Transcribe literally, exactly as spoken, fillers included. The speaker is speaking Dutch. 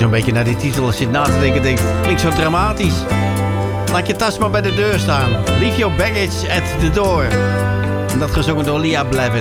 zo'n beetje naar die titel zit na te denken, denk klinkt zo dramatisch. Laat je tas maar bij de deur staan. Leave your baggage at the door. En dat gezongen door Leah Blevin.